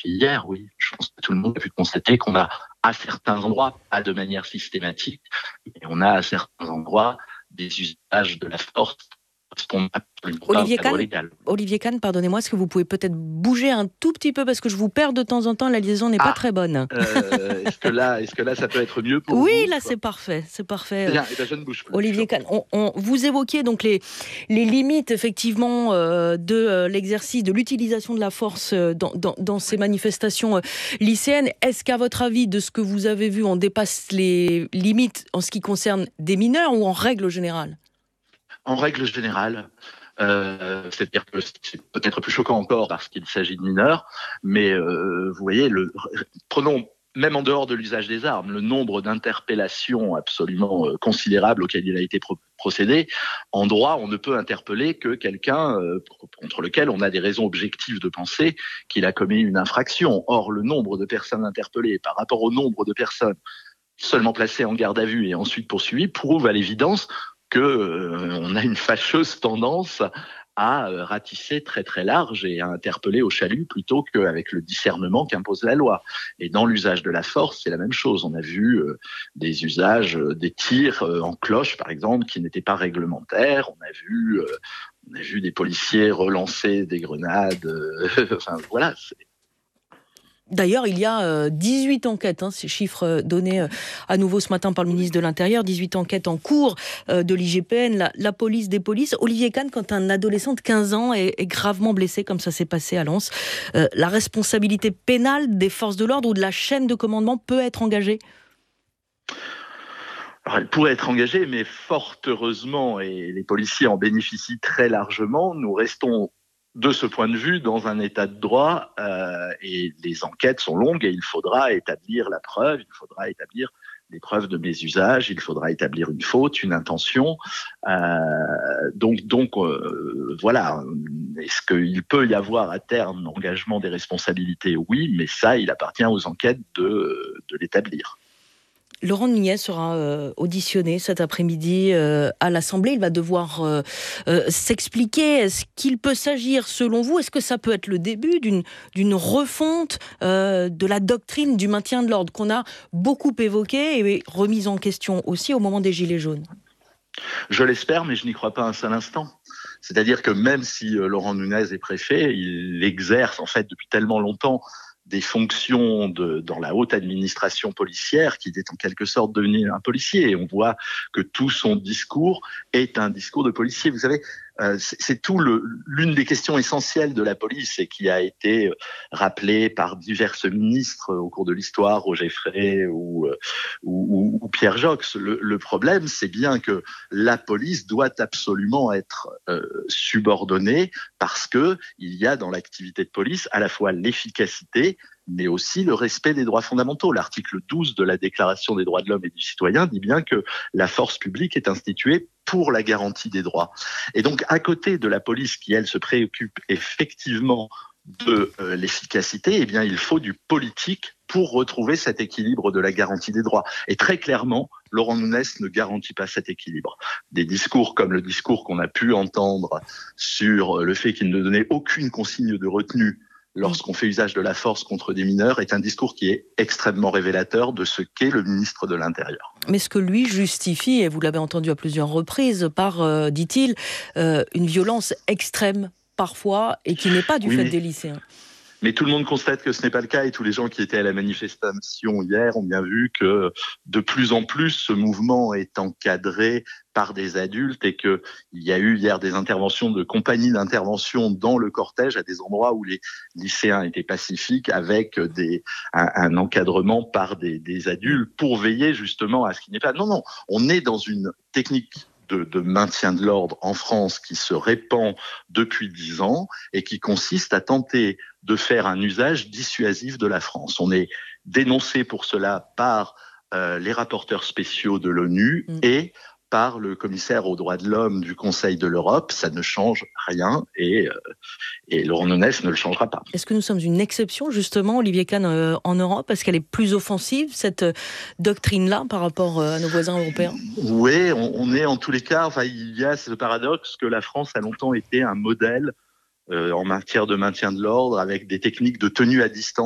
depuis hier, oui. Je pense que tout le monde a pu constater qu'on a, à certains endroits, pas de manière systématique, mais on a à certains endroits des usages de la force qui correspondent absolument pas au Olivier cadre Kahn, légal. Olivier Kahn, pardonnez-moi, est-ce que vous pouvez peut-être bouger un tout petit peu parce que je vous perds de temps en temps, la liaison n'est pas Ah, très bonne. est-ce que là, ça peut être mieux pour Oui, vous? là c'est parfait, c'est parfait. Bien, et ben je ne bouge plus. Olivier Kahn, vous évoquiez donc les limites effectivement de l'exercice, de l'utilisation de la force dans ces manifestations lycéennes. Est-ce qu'à votre avis, de ce que vous avez vu, on dépasse les limites en ce qui concerne des mineurs ou en règle générale ? En règle générale, c'est-à-dire que c'est peut-être plus choquant encore parce qu'il s'agit de mineurs, mais vous voyez, prenons même en dehors de l'usage des armes, le nombre d'interpellations absolument considérables auxquelles il a été procédé. En droit, on ne peut interpeller que quelqu'un contre lequel on a des raisons objectives de penser qu'il a commis une infraction. Or, le nombre de personnes interpellées par rapport au nombre de personnes seulement placées en garde à vue et ensuite poursuivies prouve à l'évidence on a une fâcheuse tendance à ratisser très très large et à interpeller au chalut plutôt qu'avec le discernement qu'impose la loi. Et dans l'usage de la force, c'est la même chose. On a vu des usages, des tirs en cloche, par exemple, qui n'étaient pas réglementaires. On a vu des policiers relancer des grenades. Enfin voilà. D'ailleurs, il y a 18 enquêtes, ces chiffres donnés à nouveau ce matin par le ministre de l'Intérieur, 18 enquêtes en cours de l'IGPN, la police des polices. Olivier Kahn, quand un adolescent de 15 ans est gravement blessé, comme ça s'est passé à Lens, la responsabilité pénale des forces de l'ordre ou de la chaîne de commandement peut être engagée ? Alors, elle pourrait être engagée, mais fort heureusement, et les policiers en bénéficient très largement, nous restons de ce point de vue dans un état de droit et les enquêtes sont longues et il faudra établir la preuve, il faudra établir les preuves de mes usages, il faudra établir une faute, une intention. Voilà. Est-ce qu'il peut y avoir à terme l'engagement des responsabilités ? Oui, mais ça, il appartient aux enquêtes de l'établir. Laurent Nunez sera auditionné cet après-midi à l'Assemblée. Il va devoir s'expliquer. Est-ce qu'il peut s'agir, selon vous, est-ce que ça peut être le début d'une refonte de la doctrine du maintien de l'ordre qu'on a beaucoup évoquée et remise en question aussi au moment des Gilets jaunes ? Je l'espère, mais je n'y crois pas un seul instant. C'est-à-dire que même si Laurent Nunez est préfet, il exerce en fait depuis tellement longtemps des fonctions dans la haute administration policière qu'il est en quelque sorte devenu un policier. Et on voit que tout son discours est un discours de policier. Vous savez, c'est l'une des questions essentielles de la police et qui a été rappelée par divers ministres au cours de l'histoire, Roger Frey ou Pierre Joxe. Le problème, c'est bien que la police doit absolument être subordonnée parce que il y a dans l'activité de police à la fois l'efficacité mais aussi le respect des droits fondamentaux. L'article 12 de la Déclaration des droits de l'homme et du citoyen dit bien que la force publique est instituée pour la garantie des droits. Et donc, à côté de la police qui, elle, se préoccupe effectivement de l'efficacité, eh bien, il faut du politique pour retrouver cet équilibre de la garantie des droits. Et très clairement, Laurent Nunez ne garantit pas cet équilibre. Des discours comme le discours qu'on a pu entendre sur le fait qu'il ne donnait aucune consigne de retenue lorsqu'on fait usage de la force contre des mineurs est un discours qui est extrêmement révélateur de ce qu'est le ministre de l'Intérieur. Mais ce que lui justifie, et vous l'avez entendu à plusieurs reprises, par, dit-il, une violence extrême parfois et qui n'est pas du fait des lycéens. Mais tout le monde constate que ce n'est pas le cas et tous les gens qui étaient à la manifestation hier ont bien vu que de plus en plus ce mouvement est encadré par des adultes et qu'il y a eu hier des interventions de compagnies d'intervention dans le cortège à des endroits où les lycéens étaient pacifiques avec un encadrement par des adultes pour veiller justement à ce qu'il n'y ait pas... Non, on est dans une technique de maintien de l'ordre en France qui se répand depuis 10 ans et qui consiste à tenter de faire un usage dissuasif de la France. On est dénoncé pour cela par les rapporteurs spéciaux de l'ONU et par le commissaire aux droits de l'homme du Conseil de l'Europe. Ça ne change rien et Laurent Nunez ne le changera pas. Est-ce que nous sommes une exception, justement, Olivier Kahn, en Europe ? Est-ce qu'elle est plus offensive, cette doctrine-là, par rapport à nos voisins européens ? Oui, on est en tous les cas... Enfin, il y a ce paradoxe que la France a longtemps été un modèle en matière de maintien de l'ordre avec des techniques de tenue à distance